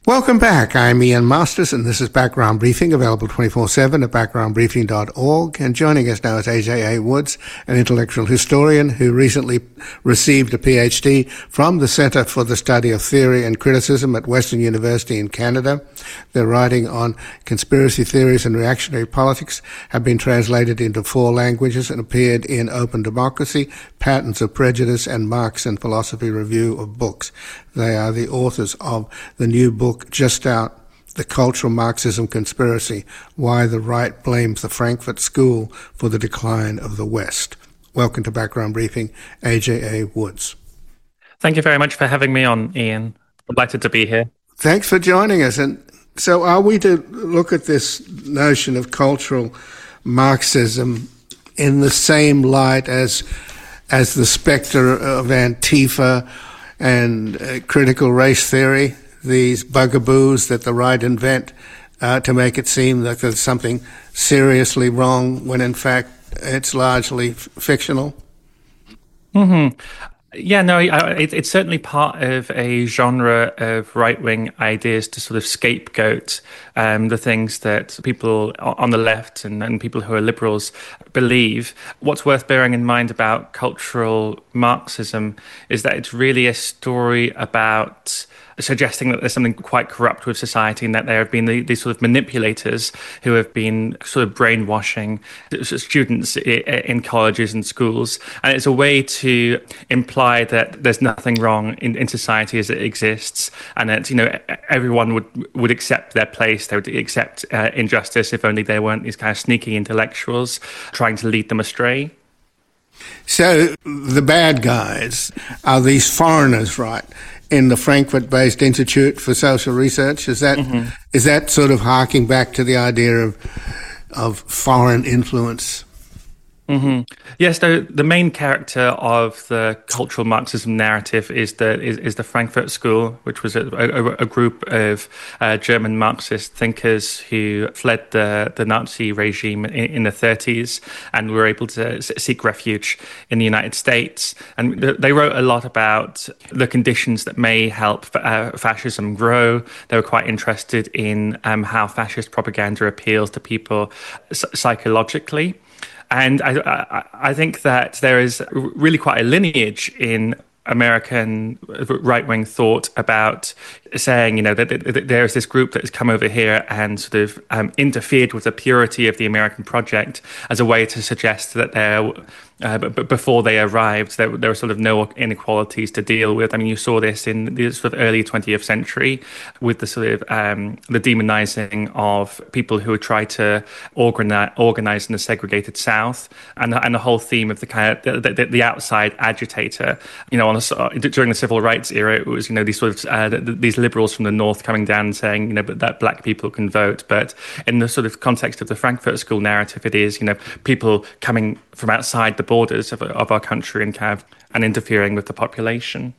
Welcome back. I'm Ian Masters, and this is Background Briefing, available 24/7 at backgroundbriefing.org. And joining us now is A.J.A. Woods, an intellectual historian who recently received a PhD from the Center for the Study of Theory and Criticism at Western University in Canada. Their writing on conspiracy theories and reactionary politics have been translated into 4 languages and appeared in Open Democracy, Patterns of Prejudice, and Marx and Philosophy Review of Books. They are the authors of the new book just out, The Cultural Marxism Conspiracy, Why the Right Blames the Frankfurt School for the Decline of the West. Welcome to Background Briefing, A.J.A. Woods. Thank you very much for having me on, Ian. Delighted to be here. Thanks for joining us. And so are we to look at this notion of cultural Marxism in the same light as the spectre of Antifa and critical race theory, these bugaboos that the right invent to make it seem that there's something seriously wrong when in fact it's largely fictional? Mm-hmm. Yeah, no, it's certainly part of a genre of right-wing ideas to sort of scapegoat the things that people on the left and people who are liberals believe. What's worth bearing in mind about cultural Marxism is that it's really a story about suggesting that there's something quite corrupt with society and that there have been these sort of manipulators who have been sort of brainwashing students in colleges and schools. And it's a way to imply that there's nothing wrong in society as it exists, and that, you know, everyone would accept their place, they would accept injustice if only there weren't these kind of sneaky intellectuals trying to lead them astray. So the bad guys are these foreigners, right? In the Frankfurt-based Institute for Social Research, is that sort of harking back to the idea of foreign influence? Mm-hmm. Yes, the main character of the cultural Marxism narrative is the Frankfurt School, which was a group of German Marxist thinkers who fled the Nazi regime in the 30s and were able to seek refuge in the United States. And they wrote a lot about the conditions that may help fascism grow. They were quite interested in how fascist propaganda appeals to people psychologically. And I think that there is really quite a lineage in American right-wing thought about saying, you know, that there is this group that has come over here and sort of interfered with the purity of the American project as a way to suggest that but before they arrived, there were sort of no inequalities to deal with. I mean, you saw this in the sort of early 20th century with the sort of the demonizing of people who would try to organize in the segregated South, and the whole theme of the kind of the outside agitator. You know, during the civil rights era, it was, you know, these sort of these liberals from the North coming down and saying, you know, but that black people can vote. But in the sort of context of the Frankfurt School narrative, it is, you know, people coming from outside the borders of our country and interfering with the population.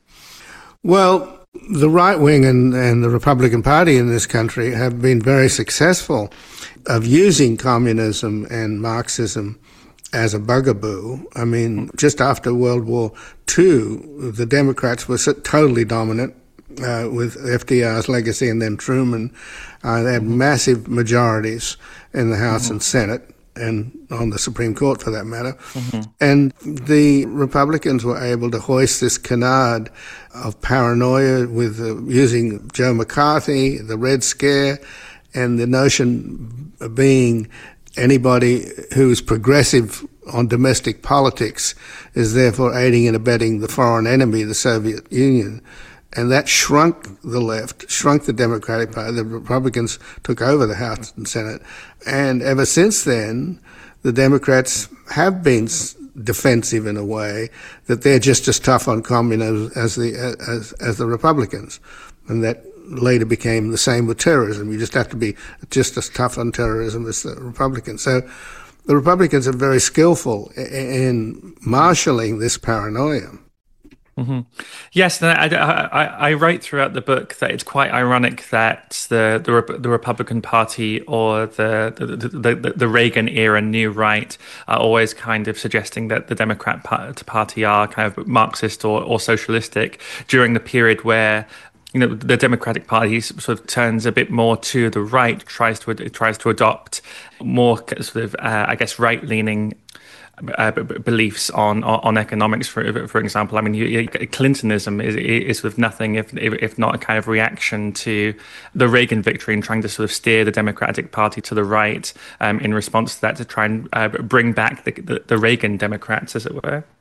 Well, the right wing and the Republican Party in this country have been very successful of using communism and Marxism as a bugaboo. I mean, just after World War II, the Democrats were totally dominant with FDR's legacy and then Truman. They had massive majorities in the House and Senate, and on the Supreme Court for that matter. And the Republicans were able to hoist this canard of paranoia with using Joe McCarthy, the Red Scare, and the notion being anybody who is progressive on domestic politics is therefore aiding and abetting the foreign enemy, the Soviet Union. And that shrunk the left, shrunk the Democratic Party. The Republicans took over the House and Senate. And ever since then, the Democrats have been defensive in a way that they're just as tough on communism as the Republicans. And that later became the same with terrorism. You just have to be just as tough on terrorism as the Republicans. So the Republicans are very skillful in marshalling this paranoia. Mm-hmm. Yes, and I write throughout the book that it's quite ironic that the Republican Party or the Reagan era New Right are always kind of suggesting that the Democrat Party are kind of Marxist or socialistic during the period where the Democratic Party sort of turns a bit more to the right, tries to adopt more sort of, I guess, right-leaning beliefs on economics, for example. I mean, Clintonism is sort of nothing if not a kind of reaction to the Reagan victory and trying to sort of steer the Democratic Party to the right in response to that, to try and bring back the Reagan Democrats, as it were.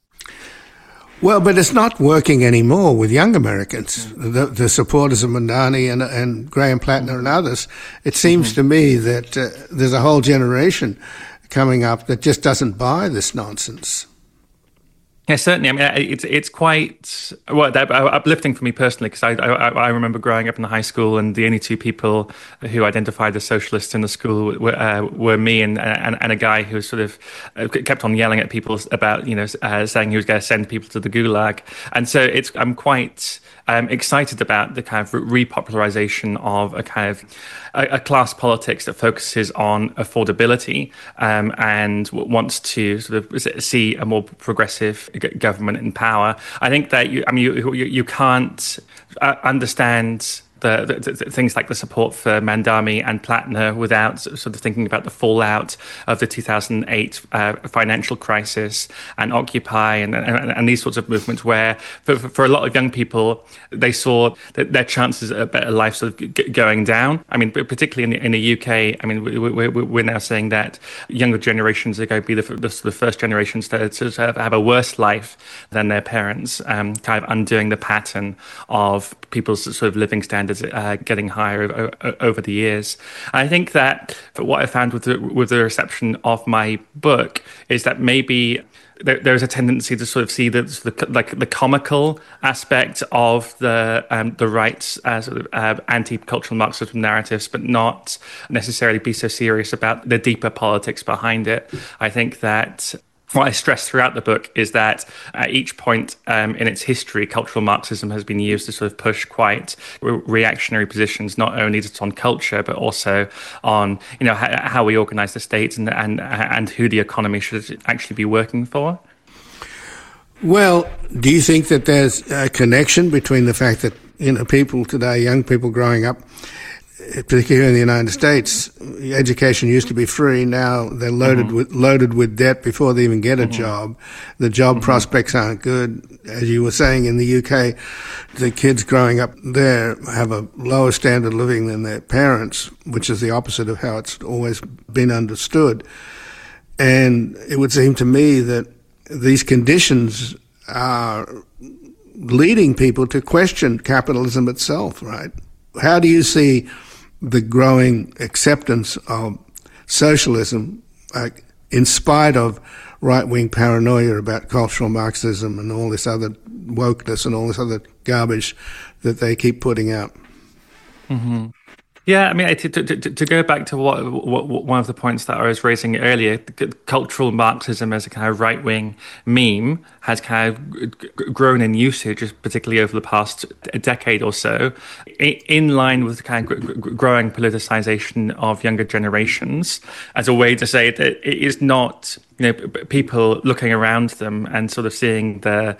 Well, but it's not working anymore with young Americans, the supporters of Mamdani and Graham Plattner and others. It seems to me that there's a whole generation coming up that just doesn't buy this nonsense. Yeah, certainly. I mean, it's quite uplifting for me personally, because I remember growing up in the high school, and the only two people who identified as socialists in the school were me and a guy who sort of kept on yelling at people about saying he was going to send people to the gulag, and so I'm quite excited about the kind of repopularization of a kind of a class politics that focuses on affordability and wants to sort of see a more progressive government in power. I think that you can't understand the things like the support for Mamdani and Plattner without sort of thinking about the fallout of the 2008 financial crisis and Occupy and these sorts of movements, where for a lot of young people, they saw that their chances at a better life sort of going down. I mean, particularly in the UK, I mean, we're now saying that younger generations are going to be the first generations to have a worse life than their parents, kind of undoing the pattern of people's sort of living standards getting higher over the years. I think that what I found with the reception of my book is that maybe there's a tendency to sort of see the comical aspect of the right's sort of anti-cultural Marxism narratives, but not necessarily be so serious about the deeper politics behind it. I think that what I stress throughout the book is that at each point in its history, cultural Marxism has been used to sort of push quite reactionary positions, not only just on culture, but also on how we organize the state and who the economy should actually be working for. Well, do you think that there's a connection between the fact that people today, young people growing up, particularly in the United States, education used to be free. Now they're loaded with debt before they even get a job. The job prospects aren't good. As you were saying, in the UK, the kids growing up there have a lower standard of living than their parents, which is the opposite of how it's always been understood. And it would seem to me that these conditions are leading people to question capitalism itself, right? How do you see the growing acceptance of socialism, in spite of right-wing paranoia about cultural Marxism and all this other wokeness and all this other garbage that they keep putting out? Mm-hmm. Yeah, I mean, to go back to what one of the points that I was raising earlier, cultural Marxism as a kind of right-wing meme has kind of grown in usage, particularly over the past decade or so, in line with the kind of growing politicization of younger generations, as a way to say that it is not people looking around them and sort of seeing the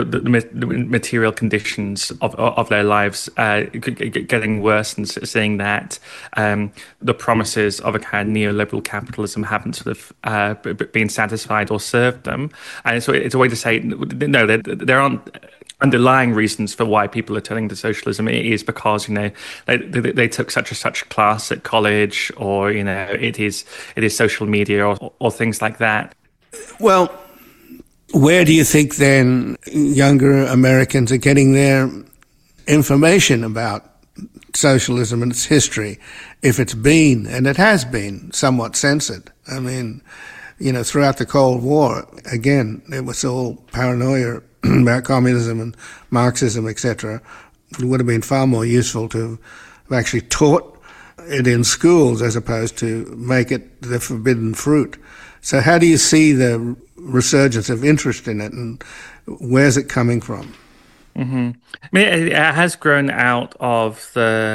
material conditions of their lives getting worse, and seeing that the promises of a kind of neoliberal capitalism haven't sort of been satisfied or served them. And so it's a way to say, no, there aren't underlying reasons for why people are turning to socialism. It is because they took such and such class at college, or it is social media or things like that. Well, where do you think then younger Americans are getting their information about socialism and its history, if it's been, and it has been, somewhat censored? I mean, throughout the Cold War, again, it was all paranoia about communism and Marxism, etc. It would have been far more useful to have actually taught it in schools as opposed to make it the forbidden fruit. So how do you see the resurgence of interest in it, and where's it coming from? Mm-hmm. I mean, it has grown out of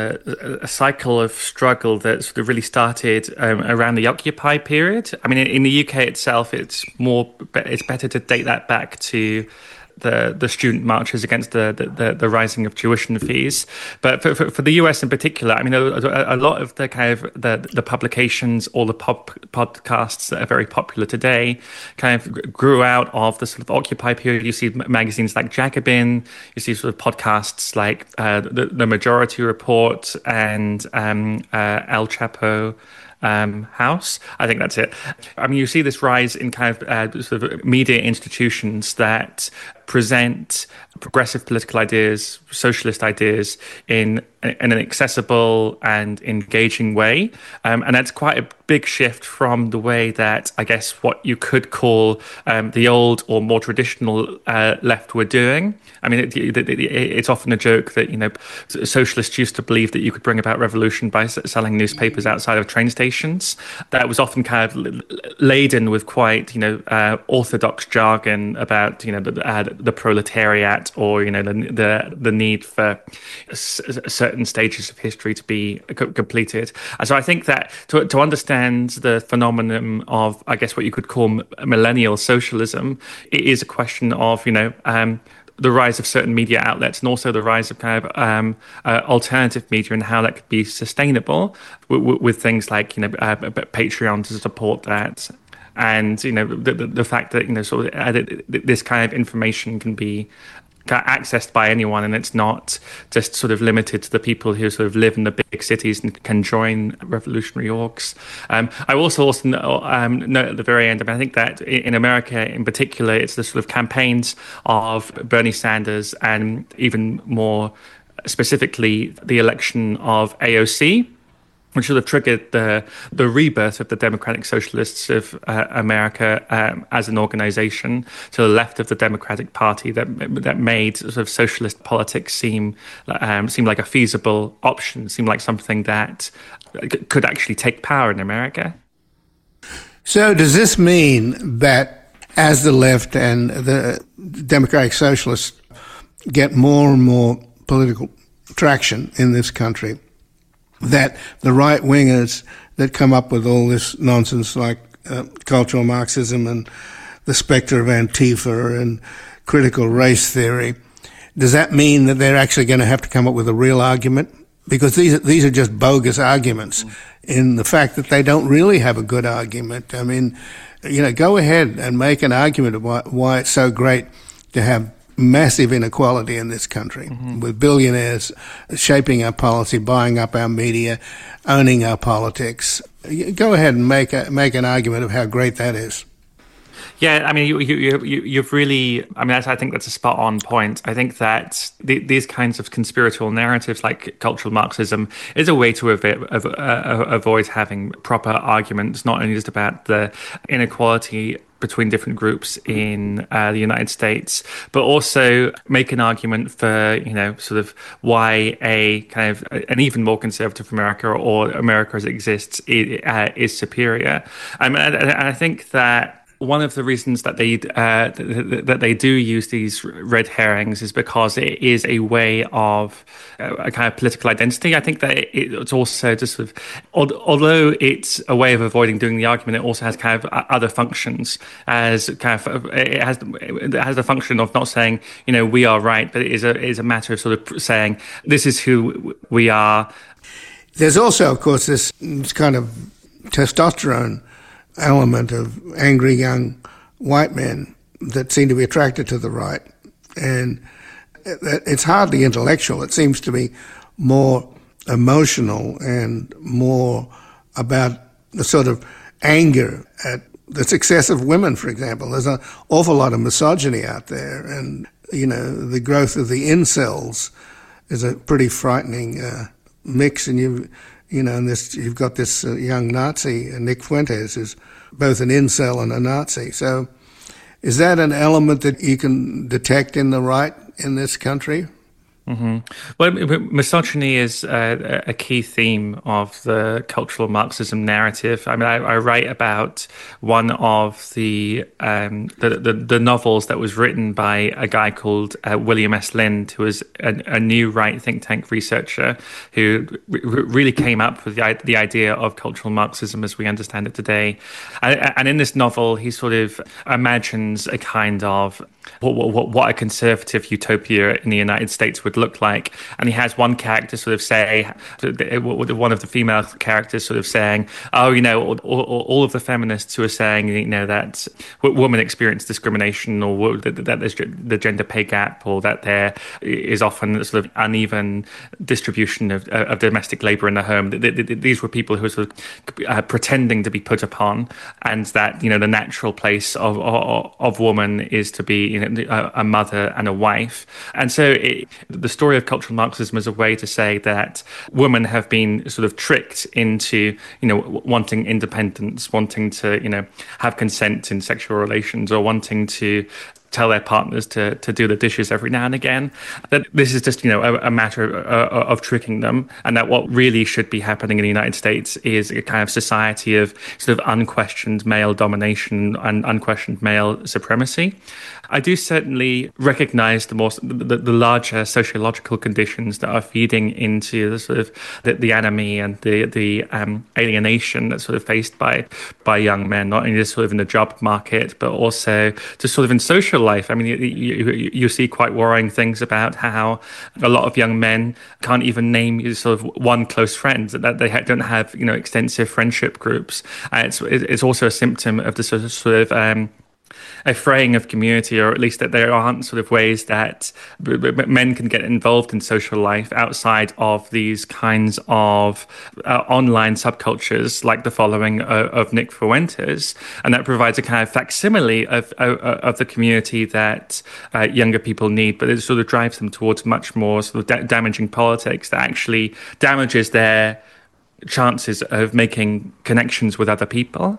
a cycle of struggle that sort of really started around the Occupy period. I mean, in the UK itself, it's better to date that back to the student marches against the rising of tuition fees. But for the US in particular, I mean, a lot of the kind of the publications or the podcasts that are very popular today kind of grew out of the sort of Occupy period. You see magazines like Jacobin, you see sort of podcasts like the Majority Report and El Chapo House. I think that's it. I mean, you see this rise in kind of sort of media institutions that present progressive political ideas, socialist ideas in an accessible and engaging way. And that's quite a big shift from the way that I guess what you could call the old or more traditional left were doing. I mean, it's often a joke that, you know, socialists used to believe that you could bring about revolution by selling newspapers outside of train stations. That was often kind of laden with quite, you know, orthodox jargon about, you know, the proletariat or, you know, the need for certain stages of history to be completed. And so I think that to understand the phenomenon of, I guess, what you could call millennial socialism, it is a question of, you know, the rise of certain media outlets and also the rise of kind of alternative media and how that could be sustainable with things like, you know, Patreon to support that. And, you know, the fact that, you know, sort of this kind of information can be accessed by anyone, and it's not just sort of limited to the people who sort of live in the big cities and can join revolutionary orgs. I also note at the very end, I mean, I think that in America in particular, it's the sort of campaigns of Bernie Sanders and even more specifically the election of AOC, which sort of triggered the rebirth of the Democratic Socialists of America as an organization to the left of the Democratic Party that made sort of socialist politics seem like a feasible option, seem like something that could actually take power in America. So does this mean that as the left and the Democratic Socialists get more and more political traction in this country, that the right-wingers that come up with all this nonsense like cultural Marxism and the spectre of Antifa and critical race theory, does that mean that they're actually going to have to come up with a real argument? Because these are just bogus arguments in the fact that they don't really have a good argument. I mean, you know, go ahead and make an argument of why it's so great to have massive inequality in this country, with billionaires shaping our policy, buying up our media, owning our politics. Go ahead and make an argument of how great that is. Yeah, I mean, you've really, I mean, I think that's a spot on point. I think that these kinds of conspiratorial narratives like cultural Marxism is a way to avoid having proper arguments, not only just about the inequality between different groups in the United States, but also make an argument for, you know, sort of why a kind of an even more conservative America or America as it exists is superior. And I think that one of the reasons that they do use these red herrings is because it is a way of a kind of political identity. I think that it's also just sort of, although it's a way of avoiding doing the argument, it also has kind of other functions. As kind of it has the function of not saying, you know, we are right, but it is a matter of sort of saying this is who we are. There's also, of course, this kind of testosterone element of angry young white men that seem to be attracted to the right. And it's hardly intellectual. It seems to be more emotional and more about the sort of anger at the success of women, for example. There's an awful lot of misogyny out there. And, you know, the growth of the incels is a pretty frightening mix. And you've got this young Nazi, Nick Fuentes, who's both an incel and a Nazi. So is that an element that you can detect in the right in this country? Mm-hmm. Well, misogyny is a key theme of the cultural Marxism narrative. I mean, I write about one of the novels that was written by a guy called William S. Lind, who was a new right think tank researcher who really came up with the idea of cultural Marxism as we understand it today. And in this novel, he sort of imagines a kind of what a conservative utopia in the United States would look like. And he has one character sort of say, one of the female characters sort of saying, oh, all of the feminists who are saying, that women experience discrimination, or that there's the gender pay gap, or that there is often sort of uneven distribution of domestic labor in the home. These were people who were sort of pretending to be put upon, and that, the natural place of woman is to be, a mother and a wife. And so the story of cultural Marxism is a way to say that women have been sort of tricked into, wanting independence, wanting to, have consent in sexual relations, or wanting to tell their partners to do the dishes every now and again. That this is just, a matter of tricking them, and that what really should be happening in the United States is a kind of society of sort of unquestioned male domination and unquestioned male supremacy. I do certainly recognize the larger sociological conditions that are feeding into the sort of the enemy and the alienation that's sort of faced by young men, not only just sort of in the job market, but also just sort of in social life. I mean, you see quite worrying things about how a lot of young men can't even name sort of one close friend, that they don't have, extensive friendship groups. It's also a symptom of the sort of a fraying of community, or at least that there aren't sort of ways that men can get involved in social life outside of these kinds of online subcultures, like the following of Nick Fuentes, and that provides a kind of facsimile of the community that younger people need, but it sort of drives them towards much more sort of damaging politics that actually damages their chances of making connections with other people.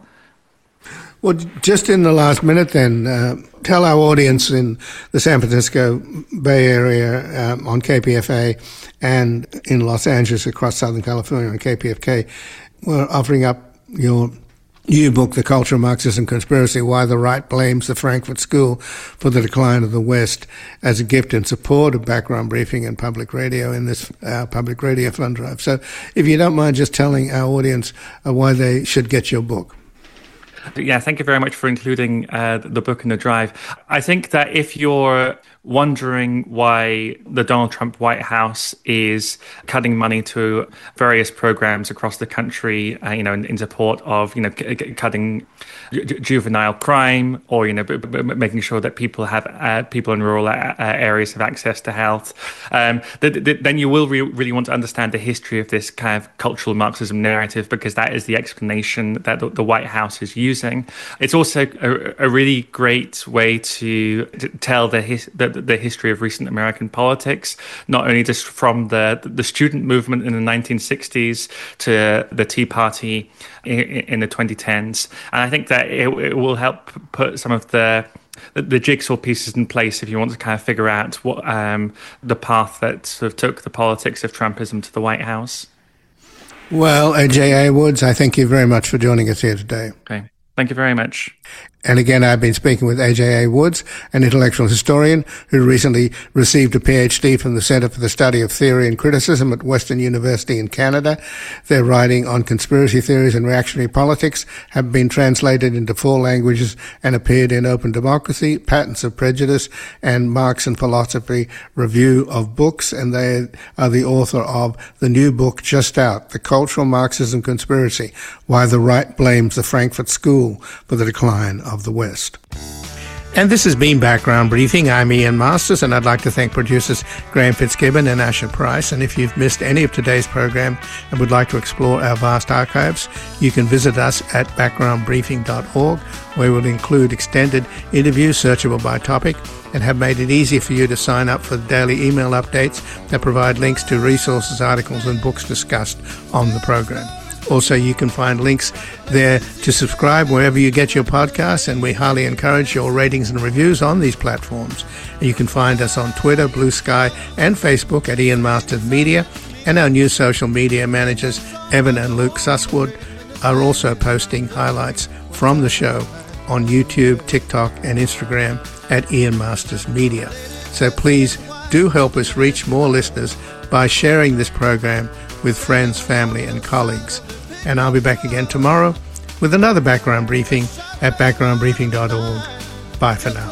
Well, just in the last minute then, tell our audience in the San Francisco Bay Area on KPFA and in Los Angeles across Southern California on KPFK, we're offering up your new book, The Culture of Marxism Conspiracy, Why the Right Blames the Frankfurt School for the Decline of the West, as a gift in support of Background Briefing and Public Radio in this Public Radio Fund Drive. So if you don't mind just telling our audience why they should get your book. Yeah, thank you very much for including the book in the drive. I think that if you're wondering why the Donald Trump White House is cutting money to various programs across the country, in support of, cutting juvenile crime, or, making sure that people in rural areas have access to health, then you will really want to understand the history of this kind of cultural Marxism narrative, because that is the explanation that the White House is using. It's also a really great way to tell the history of recent American politics, not only just from the student movement in the 1960s to the Tea Party in the 2010s. And I think that it will help put some of the jigsaw pieces in place if you want to kind of figure out what the path that sort of took the politics of Trumpism to the White House. Well, J.A. Woods, I thank you very much for joining us here today. Okay. Thank you very much. And again, I've been speaking with A.J.A. Woods, an intellectual historian who recently received a PhD from the Center for the Study of Theory and Criticism at Western University in Canada. Their writing on conspiracy theories and reactionary politics have been translated into 4 languages and appeared in Open Democracy, Patents of Prejudice, and Marx and Philosophy Review of Books. And they are the author of the new book just out, The Cultural Marxism Conspiracy, Why the Right Blames the Frankfurt School for the Decline of the West. And this has been Background Briefing. I'm Ian Masters, and I'd like to thank producers Graham Fitzgibbon and Asher Price. And if you've missed any of today's program and would like to explore our vast archives, you can visit us at backgroundbriefing.org, where we'll include extended interviews searchable by topic and have made it easy for you to sign up for the daily email updates that provide links to resources, articles, and books discussed on the program. Also, you can find links there to subscribe wherever you get your podcasts, and we highly encourage your ratings and reviews on these platforms. And you can find us on Twitter, Blue Sky, and Facebook at Ian Masters Media, and our new social media managers, Evan and Luke Susswood, are also posting highlights from the show on YouTube, TikTok, and Instagram at Ian Masters Media. So please do help us reach more listeners by sharing this program with friends, family, and colleagues. And I'll be back again tomorrow with another Background Briefing at backgroundbriefing.org. Bye for now.